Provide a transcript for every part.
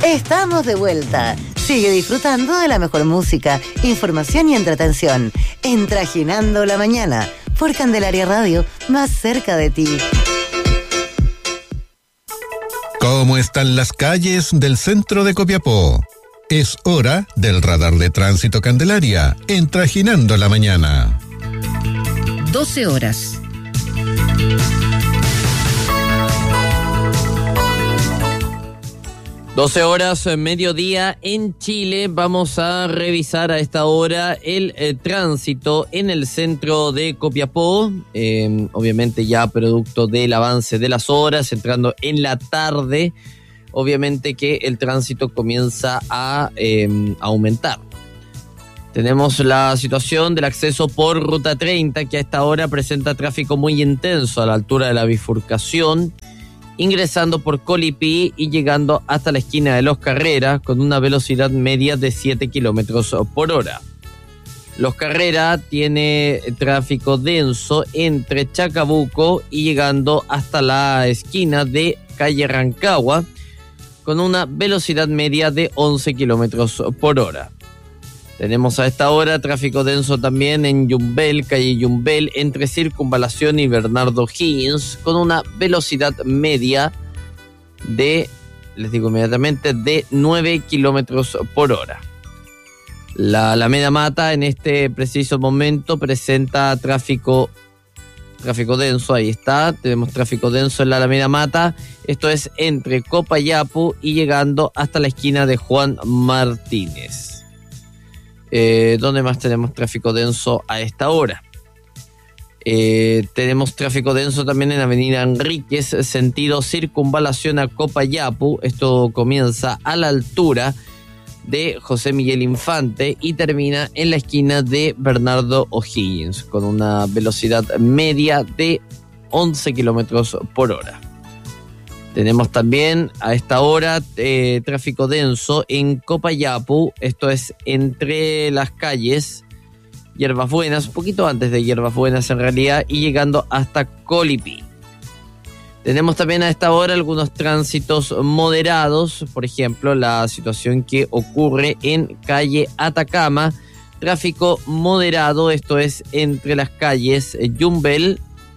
Estamos de vuelta. Sigue disfrutando de la mejor música, información y entretención. En Trajinando la Mañana, por Candelaria Radio, más cerca de ti. ¿Cómo están las calles del centro de Copiapó? Es hora del radar de tránsito Candelaria, en Trajinando la Mañana. 12 horas. Mediodía en Chile. Vamos a revisar a esta hora el tránsito en el centro de Copiapó. Obviamente ya producto del avance de las horas, entrando en la tarde, obviamente que el tránsito comienza a aumentar. Tenemos la situación del acceso por Ruta 30, que a esta hora presenta tráfico muy intenso a la altura de la bifurcación, ingresando por Colipí y llegando hasta la esquina de Los Carreras con una velocidad media de 7 kilómetros por hora. Los Carreras tiene tráfico denso entre Chacabuco y llegando hasta la esquina de calle Rancagua con una velocidad media de 11 kilómetros por hora. Tenemos a esta hora tráfico denso también en Yumbel, calle Yumbel, entre Circunvalación y Bernardo Higgins, con una velocidad media de, les digo inmediatamente, de 9 kilómetros por hora. La Alameda Mata en este preciso momento presenta tráfico denso, ahí está, tenemos tráfico denso en la Alameda Mata, esto es entre Copayapu y llegando hasta la esquina de Juan Martínez. ¿Dónde más tenemos tráfico denso a esta hora? Tenemos tráfico denso también en Avenida Enríquez, sentido Circunvalación a Copayapu. Esto comienza a la altura de José Miguel Infante y termina en la esquina de Bernardo O'Higgins, con una velocidad media de 11 kilómetros por hora. Tenemos también a esta hora tráfico denso en Copayapu, esto es entre las calles Hierbas Buenas, un poquito antes de Hierbas Buenas en realidad, y llegando hasta Colipí. Tenemos también a esta hora algunos tránsitos moderados, por ejemplo la situación que ocurre en calle Atacama, tráfico moderado, esto es entre las calles Yumbel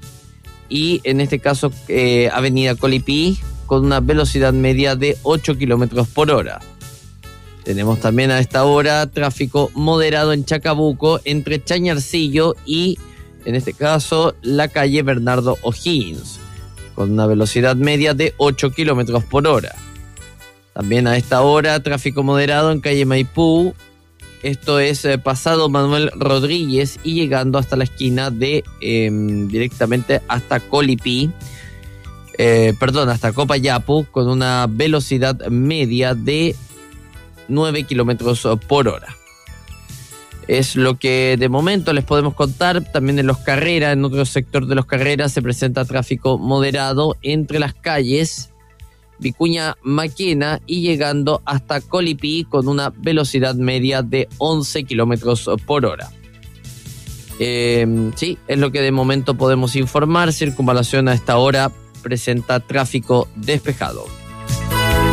y en este caso avenida Colipí, con una velocidad media de 8 kilómetros por hora. Tenemos también a esta hora tráfico moderado en Chacabuco, entre Chañarcillo y en este caso la calle Bernardo O'Higgins, con una velocidad media de 8 kilómetros por hora. También a esta hora tráfico moderado en calle Maipú, esto es pasado Manuel Rodríguez y llegando hasta la esquina de directamente hasta Colipí, hasta Copayapu, con una velocidad media de 9 kilómetros por hora. Es lo que de momento les podemos contar. También en Los Carreras, en otro sector de Los Carreras, se presenta tráfico moderado entre las calles Vicuña Maquena y llegando hasta Colipí con una velocidad media de 11 kilómetros por hora. Sí, es lo que de momento podemos informar. Circunvalación a esta hora presenta tráfico despejado.